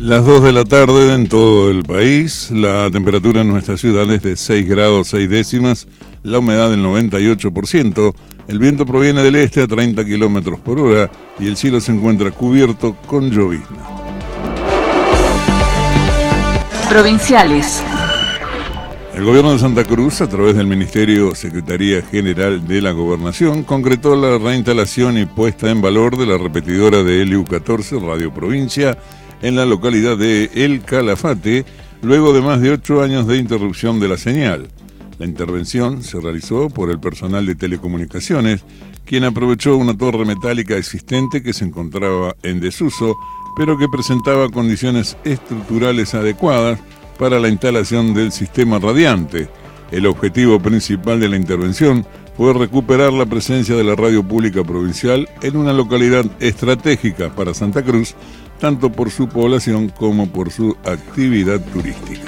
Las 2 de la tarde en todo el país, la temperatura en nuestra ciudad es de 6 grados 6 décimas, la humedad del 98%, el viento proviene del este a 30 kilómetros por hora y el cielo se encuentra cubierto con llovizna. Provinciales. El gobierno de Santa Cruz, a través del Ministerio Secretaría General de la Gobernación, concretó la reinstalación y puesta en valor de la repetidora de LU14 Radio Provincia en la localidad de El Calafate, luego de más de 8 años de interrupción de la señal. La intervención se realizó por el personal de telecomunicaciones, quien aprovechó una torre metálica existente que se encontraba en desuso, pero que presentaba condiciones estructurales adecuadas para la instalación del sistema radiante. El objetivo principal de la intervención fue recuperar la presencia de la radio pública provincial en una localidad estratégica para Santa Cruz, tanto por su población como por su actividad turística.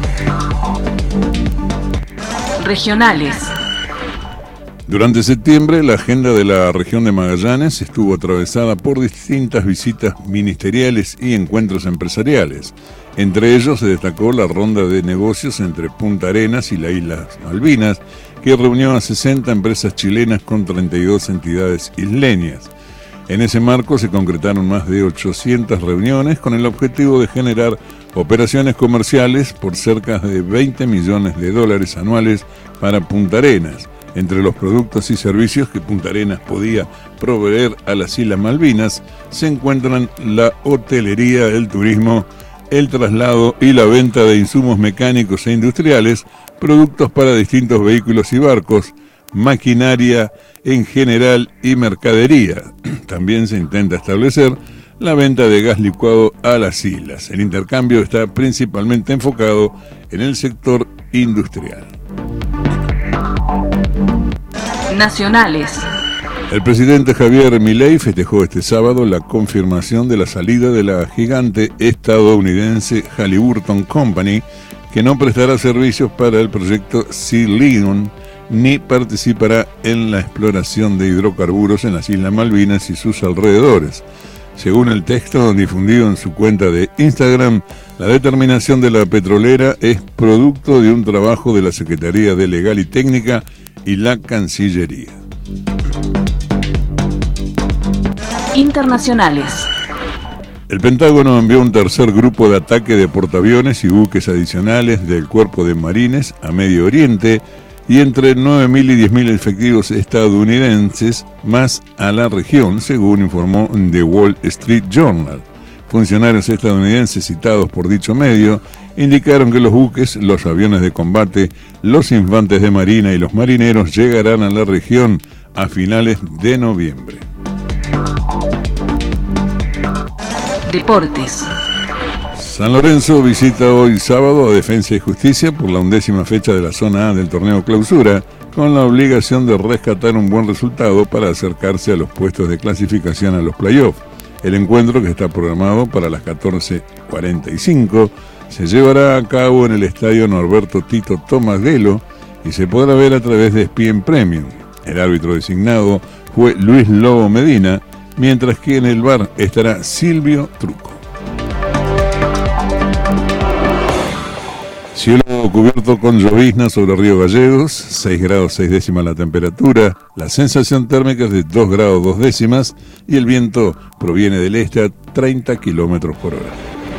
Regionales. Durante septiembre, la agenda de la región de Magallanes estuvo atravesada por distintas visitas ministeriales y encuentros empresariales. Entre ellos se destacó la ronda de negocios entre Punta Arenas y las Islas Malvinas, que reunió a 60 empresas chilenas con 32 entidades isleñas. En ese marco se concretaron más de 800 reuniones con el objetivo de generar operaciones comerciales por cerca de $20 millones anuales para Punta Arenas. Entre los productos y servicios que Punta Arenas podía proveer a las Islas Malvinas se encuentran la hotelería, el turismo, el traslado y la venta de insumos mecánicos e industriales, productos para distintos vehículos y barcos, maquinaria en general y mercadería. También se intenta establecer la venta de gas licuado a las islas. El intercambio está principalmente enfocado en el sector industrial. Nacionales. El presidente Javier Milei festejó este sábado la confirmación de la salida de la gigante estadounidense Halliburton Company, que no prestará servicios para el proyecto Sea Leon ni participará en la exploración de hidrocarburos en las Islas Malvinas y sus alrededores. Según el texto difundido en su cuenta de Instagram, la determinación de la petrolera es producto de un trabajo de la Secretaría de Legal y Técnica y la Cancillería. Internacionales. El Pentágono envió un tercer grupo de ataque de portaaviones y buques adicionales del Cuerpo de Marines a Medio Oriente y entre 9.000 y 10.000 efectivos estadounidenses más a la región, según informó The Wall Street Journal. Funcionarios estadounidenses citados por dicho medio indicaron que los buques, los aviones de combate, los infantes de marina y los marineros llegarán a la región a finales de noviembre. Deportes. San Lorenzo visita hoy sábado a Defensa y Justicia por la 11ª fecha de la zona A del torneo Clausura, con la obligación de rescatar un buen resultado para acercarse a los puestos de clasificación a los playoffs. El encuentro, que está programado para las 14:45, se llevará a cabo en el estadio Norberto Tito Tomaguelo y se podrá ver a través de ESPN Premium. El árbitro designado fue Luis Lobo Medina, mientras que en el VAR estará Silvio Truco. Cielo cubierto con llovizna sobre Río Gallegos, 6 grados 6 décimas la temperatura, la sensación térmica es de 2 grados 2 décimas y el viento proviene del este a 30 kilómetros por hora.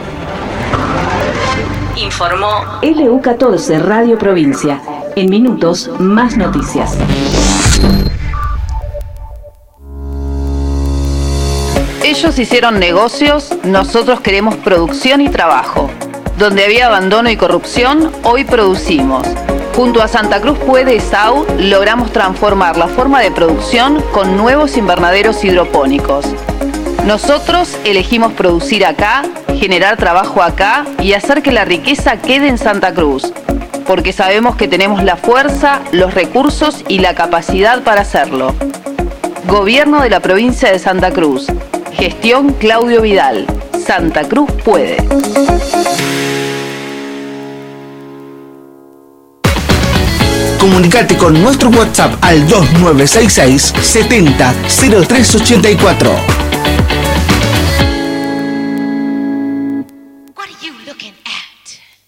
Informó LU14 Radio Provincia. En minutos, más noticias. Ellos hicieron negocios, nosotros queremos producción y trabajo. Donde había abandono y corrupción, hoy producimos. Junto a Santa Cruz Puede SAU, logramos transformar la forma de producción con nuevos invernaderos hidropónicos. Nosotros elegimos producir acá, generar trabajo acá y hacer que la riqueza quede en Santa Cruz, porque sabemos que tenemos la fuerza, los recursos y la capacidad para hacerlo. Gobierno de la provincia de Santa Cruz. Gestión Claudio Vidal. Santa Cruz puede. Comunicate con nuestro WhatsApp al 2966 70 0384. looking at.